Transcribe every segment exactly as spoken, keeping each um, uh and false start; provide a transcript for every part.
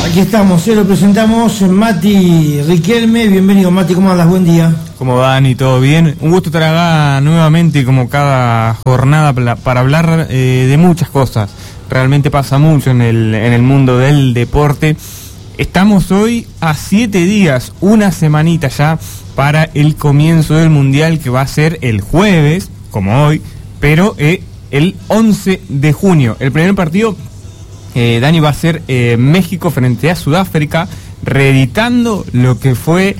Aquí estamos, se lo presentamos, Mati Riquelme. Bienvenido, Mati, ¿cómo andas? Buen día. ¿Cómo va, Dani? ¿Todo bien? Un gusto estar acá nuevamente, como cada jornada, para hablar eh, de muchas cosas. Realmente pasa mucho en el, en el mundo del deporte. Estamos hoy a siete días, una semanita ya, para el comienzo del Mundial, que va a ser el jueves, como hoy, pero eh, el once de junio. El primer partido, eh, Dani, va a ser eh, México frente a Sudáfrica, reeditando lo que fue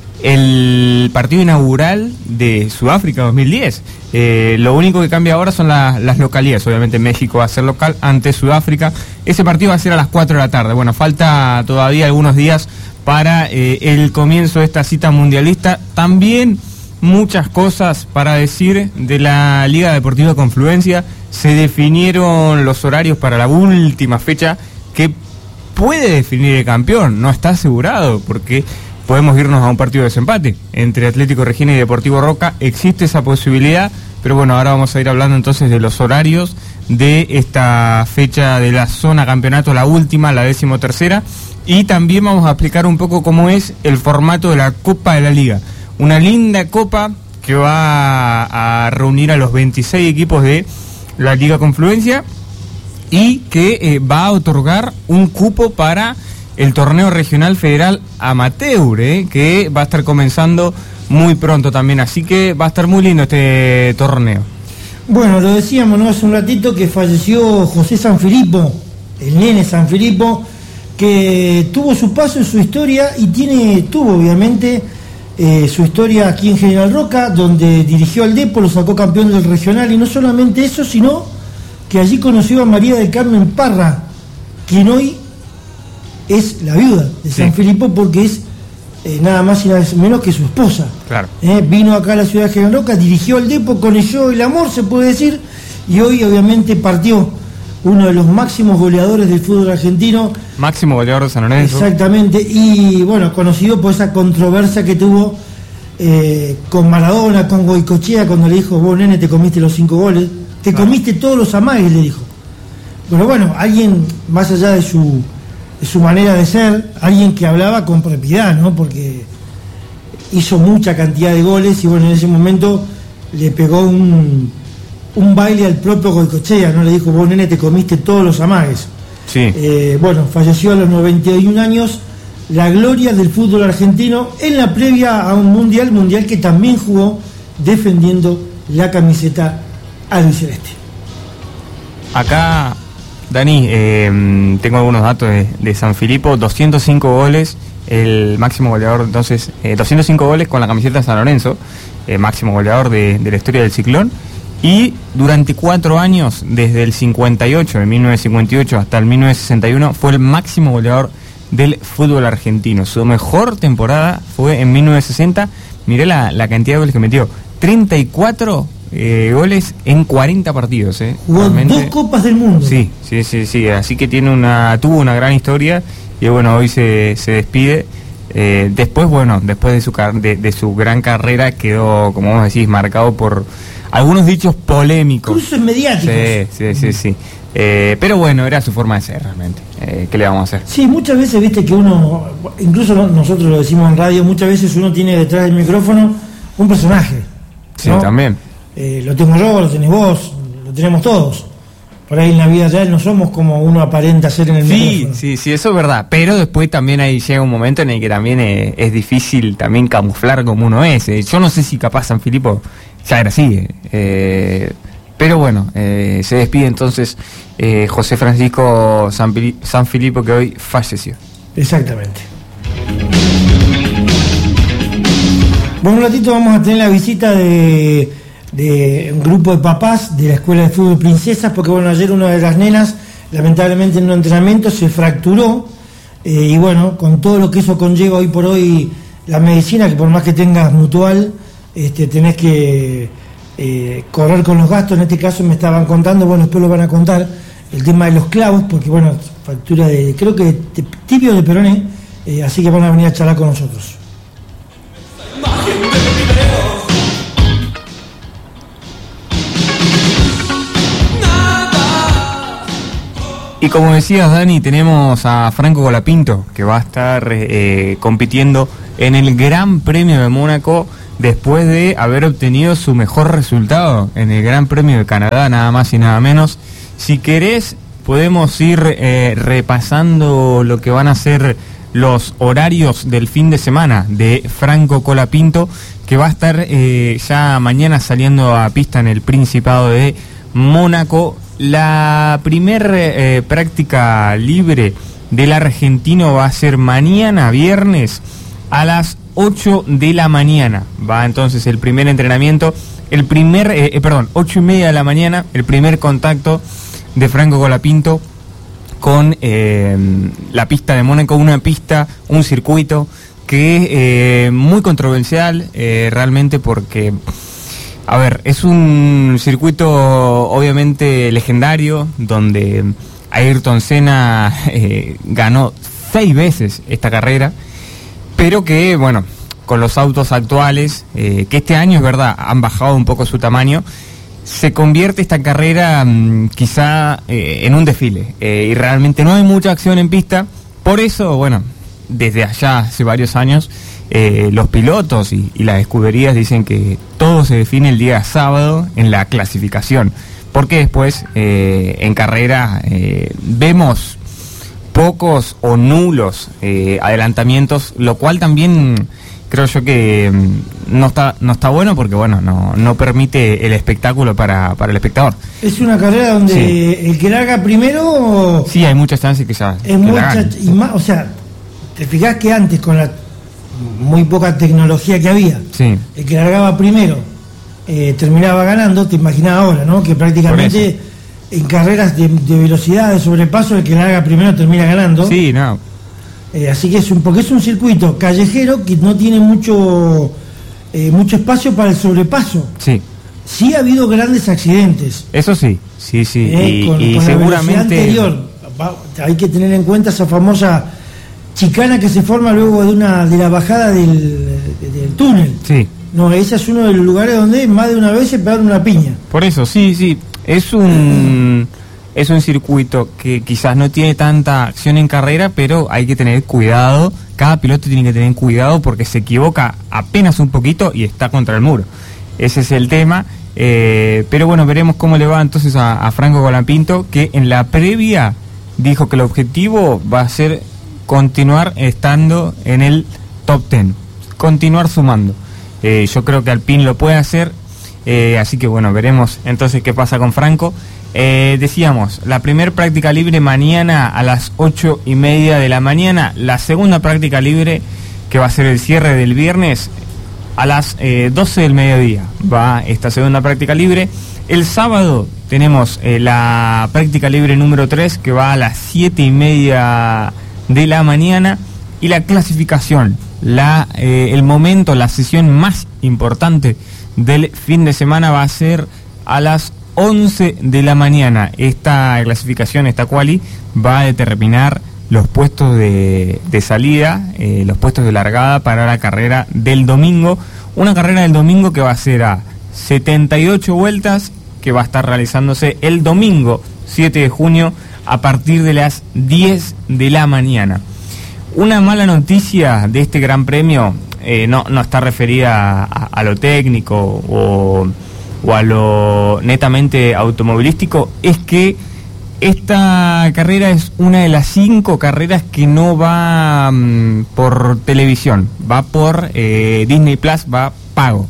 el partido inaugural de Sudáfrica dos mil diez. Eh, lo único que cambia ahora son la, las localidades. Obviamente México va a ser local ante Sudáfrica. Ese partido va a ser a las cuatro de la tarde. Bueno, falta todavía algunos días para eh, el comienzo de esta cita mundialista. También muchas cosas para decir de la Liga Deportiva Confluencia. Se definieron los horarios para la última fecha que puede definir el campeón. No está asegurado porque podemos irnos a un partido de desempate entre Atlético Regina y Deportivo Roca. Existe esa posibilidad, pero bueno, ahora vamos a ir hablando entonces de los horarios de esta fecha de la zona campeonato, la última, la decimotercera, y también vamos a explicar un poco cómo es el formato de la Copa de la Liga. Una linda copa que va a reunir a los veintiséis equipos de la Liga Confluencia y que eh, va a otorgar un cupo para el torneo regional federal amateur, eh, que va a estar comenzando muy pronto también, así que va a estar muy lindo este torneo. Bueno, lo decíamos, ¿no?, hace un ratito que falleció José Sanfilippo, el nene Sanfilippo, que tuvo su paso en su historia y tiene, tuvo obviamente eh, su historia aquí en General Roca, donde dirigió al Depo, lo sacó campeón del regional, y no solamente eso, sino que allí conoció a María del Carmen Parra, quien hoy es la viuda de sí. Sanfilippo, porque es eh, nada más y nada menos que su esposa. Claro. Eh, vino acá a la ciudad de General Roca, dirigió al Depo, conelló el amor, se puede decir, y hoy obviamente partió uno de los máximos goleadores del fútbol argentino. Máximo goleador de San Lorenzo. Exactamente, y bueno, conocido por esa controversia que tuvo eh, con Maradona, con Goicoechea, cuando le dijo: vos, nene, te comiste los cinco goles, te claro. comiste todos los amagues, le dijo. Pero bueno, alguien más allá de su de su manera de ser, alguien que hablaba con propiedad, ¿no? Porque hizo mucha cantidad de goles y bueno, en ese momento le pegó un, un baile al propio Goicoechea, ¿no? Le dijo: vos, nene, te comiste todos los amagues. Sí. Eh, bueno, falleció a los noventa y un años, la gloria del fútbol argentino en la previa a un mundial, mundial que también jugó defendiendo la camiseta albiceleste. Acá, Dani, eh, tengo algunos datos de, de Sanfilippo: doscientos cinco goles, el máximo goleador, entonces, eh, doscientos cinco goles con la camiseta de San Lorenzo, eh, máximo goleador de, de la historia del Ciclón, y durante cuatro años, desde el cincuenta y ocho, de mil novecientos cincuenta y ocho hasta el mil novecientos sesenta y uno, fue el máximo goleador del fútbol argentino. Su mejor temporada fue en mil novecientos sesenta, miré la, la cantidad de goles que metió, treinta y cuatro Eh, goles en cuarenta partidos, eh. Jugó Realmente, dos copas del mundo. Sí, sí, sí, sí. Así que tiene una, tuvo una gran historia y bueno, hoy se, se despide. Eh, después, bueno, después de su de, de su gran carrera quedó, como vos decís, marcado por algunos dichos polémicos. Cruces mediáticos. Sí, sí, sí, sí. Eh, pero bueno, era su forma de ser realmente. Eh, ¿Qué le vamos a hacer? Sí, muchas veces, viste que uno, incluso nosotros lo decimos en radio, muchas veces uno tiene detrás del micrófono un personaje. Sí, ¿no? también. Eh, lo tengo yo, lo tenés vos, lo tenemos todos. Por ahí en la vida real no somos como uno aparenta ser en el sí, micrófono. Sí, sí, eso es verdad. Pero después también ahí llega un momento en el que también eh, es difícil también camuflar como uno es. Eh. Yo no sé si capaz Sanfilippo ya era así. Eh. Pero bueno, eh, se despide entonces eh, José Francisco Sanfilippo, que hoy falleció. Exactamente. Bueno, un ratito vamos a tener la visita de... de un grupo de papás de la Escuela de Fútbol Princesas, porque bueno, ayer una de las nenas lamentablemente en un entrenamiento se fracturó, eh, y bueno, con todo lo que eso conlleva hoy por hoy la medicina, que por más que tengas mutual, este, tenés que eh, correr con los gastos. En este caso me estaban contando, bueno, después lo van a contar, el tema de los clavos, porque bueno, fractura de, creo que de tibio de peroné, eh, así que van a venir a charlar con nosotros. Y como decías, Dani, tenemos a Franco Colapinto, que va a estar eh, compitiendo en el Gran Premio de Mónaco después de haber obtenido su mejor resultado en el Gran Premio de Canadá, nada más y nada menos. Si querés, podemos ir eh, repasando lo que van a ser los horarios del fin de semana de Franco Colapinto, que va a estar eh, ya mañana saliendo a pista en el Principado de Mónaco. La primer eh, práctica libre del argentino va a ser mañana viernes a las ocho de la mañana. Va entonces el primer entrenamiento, el primer, eh, eh, perdón, ocho y media de la mañana, el primer contacto de Franco Colapinto con eh, la pista de Mónaco, una pista, un circuito que es eh, muy controversial eh, realmente porque... A ver, es un circuito obviamente legendario, donde Ayrton Senna eh, ganó seis veces esta carrera, pero que, bueno, con los autos actuales, eh, que este año es verdad, han bajado un poco su tamaño, se convierte esta carrera mmm, quizá eh, en un desfile, eh, y realmente no hay mucha acción en pista. Por eso, bueno, desde allá hace varios años, Eh, los pilotos y, y las escuderías dicen que todo se define el día sábado en la clasificación, porque después eh, en carrera eh, vemos pocos o nulos eh, adelantamientos, lo cual también creo yo que no está no está bueno, porque bueno, no no permite el espectáculo para, para el espectador. Es una carrera donde sí. El que larga primero... Sí, hay muchas chances que ya... Es mucha, y más, o sea, te fijás que antes con la muy poca tecnología que había, sí. El que largaba primero eh, terminaba ganando. Te imaginas ahora, ¿no? Que prácticamente en carreras de, de velocidad, de sobrepaso, el que larga primero termina ganando. Sí, no. Eh, así que es un, porque es un circuito callejero que no tiene mucho eh, mucho espacio para el sobrepaso. Sí. Sí ha habido grandes accidentes. Eso sí, sí, sí. Eh, y con, y con seguramente la anterior, hay que tener en cuenta esa famosa chicana que se forma luego de una de la bajada del, del túnel. Sí. No, ese es uno de los lugares donde más de una vez se pegaron una piña. Por eso, sí, sí. Es un es un circuito que quizás no tiene tanta acción en carrera, pero hay que tener cuidado. Cada piloto tiene que tener cuidado porque se equivoca apenas un poquito y está contra el muro. Ese es el tema. Eh, pero bueno, veremos cómo le va entonces a, a Franco Colapinto, que en la previa dijo que el objetivo va a ser continuar estando en el top ten, continuar sumando. Eh, yo creo que Alpine lo puede hacer, eh, así que bueno, veremos entonces qué pasa con Franco. Eh, decíamos, la primera práctica libre mañana a las ocho y media de la mañana, la segunda práctica libre, que va a ser el cierre del viernes, a las eh, doce del mediodía, va esta segunda práctica libre. El sábado tenemos eh, la práctica libre número tres, que va a las siete y media de la mañana, y la clasificación, la eh, el momento, la sesión más importante del fin de semana va a ser a las once de la mañana. Esta clasificación, esta quali, va a determinar los puestos de, de salida, eh, los puestos de largada para la carrera del domingo. Una carrera del domingo que va a ser a setenta y ocho vueltas, que va a estar realizándose el domingo siete de junio a partir de las diez de la mañana. Una mala noticia de este Gran Premio eh, no, no está referida a, a lo técnico o, o a lo netamente automovilístico, es que esta carrera es una de las cinco carreras que no va um, por televisión, va por eh, Disney Plus, va pago.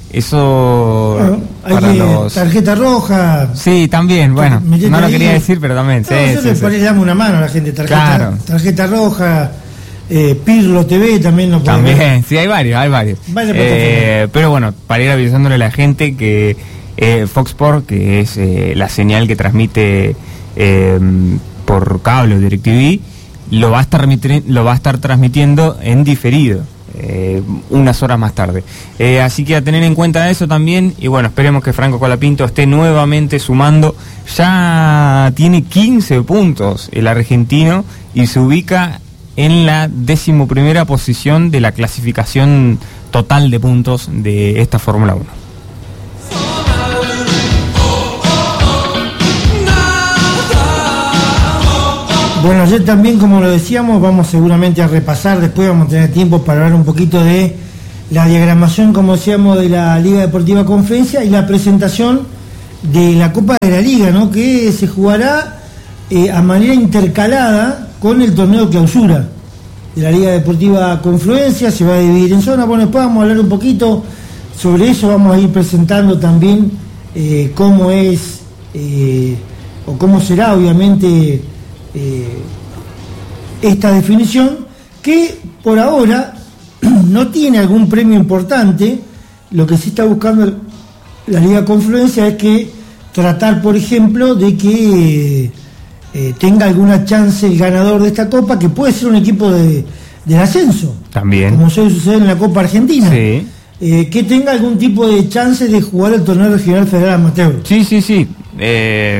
Eso bueno, hay para que, los... tarjeta roja. Sí, también, bueno, no lo quería decir, pero también. No, sí, yo sí, le sí. paré, dame una mano a la gente, tarjeta, Claro. tarjeta roja, eh, Pirlo T V también lo puede También, ver. sí, hay varios, hay varios. Vaya Eh, pero bueno, para ir avisándole a la gente que eh, Fox Sports, que es eh, la señal que transmite eh, por cable o DirecTV, lo va a estar lo va a estar transmitiendo en diferido. Eh, unas horas más tarde, eh, así que a tener en cuenta eso también. Y bueno, esperemos que Franco Colapinto esté nuevamente sumando. Ya tiene quince puntos el argentino y se ubica en la decimoprimera posición de la clasificación total de puntos de esta Fórmula uno. Bueno, ayer también, como lo decíamos, vamos seguramente a repasar, después vamos a tener tiempo para hablar un poquito de la diagramación, como decíamos, de la Liga Deportiva Confluencia y la presentación de la Copa de la Liga, ¿no? Que se jugará eh, a manera intercalada con el torneo clausura de la Liga Deportiva Confluencia. Se va a dividir en zonas. Bueno, después vamos a hablar un poquito sobre eso, vamos a ir presentando también eh, cómo es eh, o cómo será, obviamente, eh, esta definición, que por ahora no tiene algún premio importante. Lo que sí está buscando la Liga Confluencia es que tratar, por ejemplo, de que eh, tenga alguna chance el ganador de esta Copa, que puede ser un equipo de, del ascenso, también, como suele suceder en la Copa Argentina. Sí. Eh, que tenga algún tipo de chance de jugar el torneo regional federal amateur. Sí, sí, sí. Eh,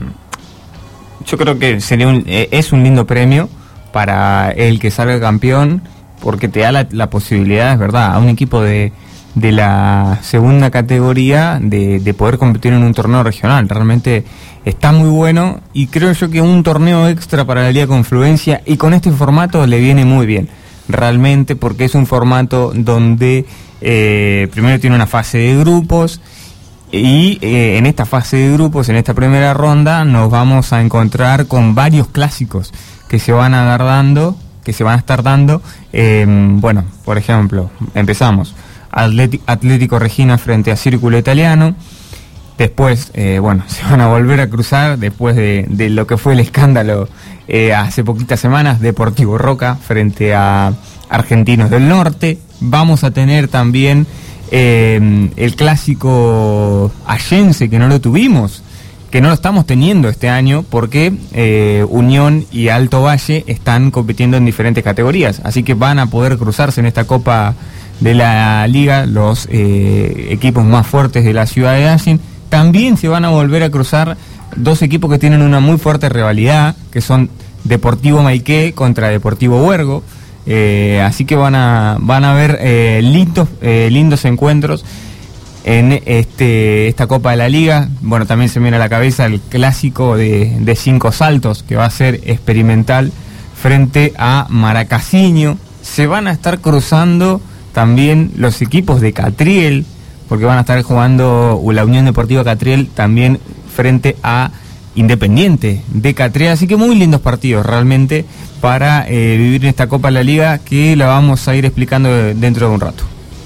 yo creo que sería un, eh, es un lindo premio para el que salga campeón, porque te da la, la posibilidad, es verdad, a un equipo de, de la segunda categoría de, de poder competir en un torneo regional. Realmente está muy bueno, y creo yo que un torneo extra para la Liga Confluencia, y con este formato le viene muy bien, realmente, porque es un formato donde eh, primero tiene una fase de grupos, y eh, en esta fase de grupos, en esta primera ronda, nos vamos a encontrar con varios clásicos que se van a dar dando, que se van a estar dando. Eh, bueno, por ejemplo, empezamos Atlético, Atlético Regina frente a Círculo Italiano. Después, eh, bueno, se van a volver a cruzar después de, de lo que fue el escándalo eh, hace poquitas semanas, Deportivo Roca frente a Argentinos del Norte. Vamos a tener también eh, el clásico allense, que no lo tuvimos, que no lo estamos teniendo este año, porque eh, Unión y Alto Valle están compitiendo en diferentes categorías, así que van a poder cruzarse en esta Copa de la Liga los eh, equipos más fuertes de la ciudad de Haching. También se van a volver a cruzar dos equipos que tienen una muy fuerte rivalidad, que son Deportivo Maiqué contra Deportivo Huergo. Eh, así que van a van a haber eh, lindos eh, lindos encuentros en este esta Copa de la Liga. Bueno, también se me viene a la cabeza el clásico de, de Cinco Saltos, que va a ser experimental frente a Maracasiño. Se van a estar cruzando también los equipos de Catriel, porque van a estar jugando la Unión Deportiva Catriel también frente a Independiente de Catriel. Así que muy lindos partidos realmente para eh, vivir en esta Copa de la Liga, que la vamos a ir explicando dentro de un rato.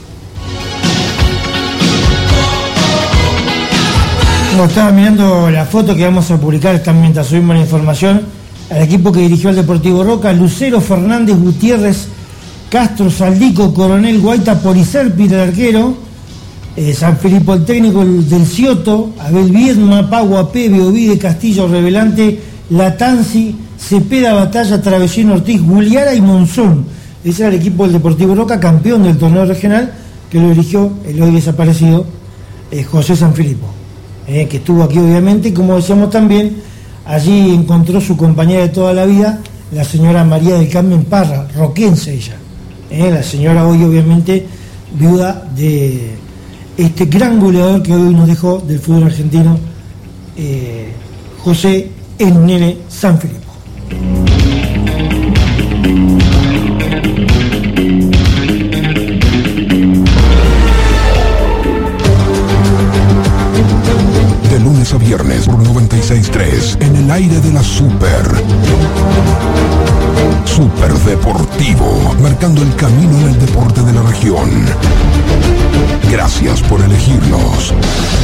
Como estaba mirando la foto que vamos a publicar también mientras subimos la información, al equipo que dirigió el Deportivo Roca: Lucero, Fernández, Gutiérrez, Castro, Saldico, Coronel, Guaita, Policerpi, el arquero, eh, San Filipo el técnico, el del Cioto, Abel Viedma, Pagua, Pebe, Ovide, Castillo, Revelante, Latanzi, Cepeda, Batalla, Travesino, Ortiz, Guliara y Monzón. Ese era el equipo del Deportivo Roca, campeón del torneo regional, que lo dirigió el hoy desaparecido eh, José San Filipo, eh, que estuvo aquí obviamente, y como decíamos también, allí encontró su compañera de toda la vida, la señora María del Carmen Parra, roquense ella, eh, la señora hoy obviamente viuda de este gran goleador que hoy nos dejó del fútbol argentino, eh, José el Nene San Filipo. De lunes a viernes por noventa y seis punto tres, en el aire de la Super. Super Deportivo, marcando el camino en el deporte de la región. Gracias por elegirnos.